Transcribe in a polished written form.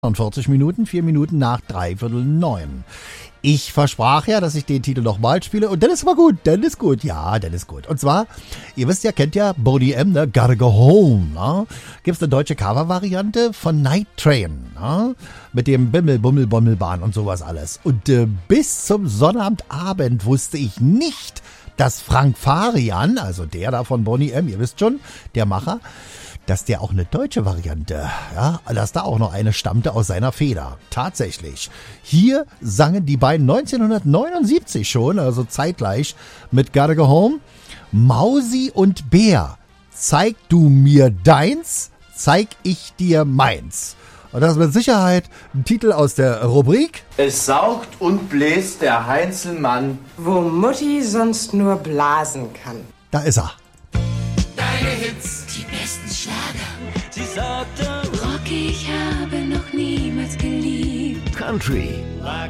40 Minuten, 4 Minuten nach 8:45. Ich versprach ja, dass ich den Titel nochmal spiele und dann ist aber gut, dann ist gut. Und zwar, ihr wisst ja, kennt ja Boney M, ne? Gotta Go Home, ne? Gibt's eine deutsche Covervariante von Night Train, ne? Mit dem Bimmel, Bummel, Bommelbahn und sowas alles. Und bis zum Sonnabendabend wusste ich nicht, dass Frank Farian, also der da von Boney M, ihr wisst schon, der Macher, dass der auch eine deutsche Variante, ja, dass da auch noch eine stammte aus seiner Feder. Tatsächlich. Hier sangen die beiden 1979 schon, also zeitgleich mit Gotta Go Home, Mausi und Bär. Zeig du mir deins, zeig ich dir meins. Und das ist mit Sicherheit ein Titel aus der Rubrik Es saugt und bläst der Heinzelmann, wo Mutti sonst nur blasen kann. Da ist er. Deine Hits, die besten Schlager. Sie sagte, Rocky, ich habe noch niemals geliebt. Country, lag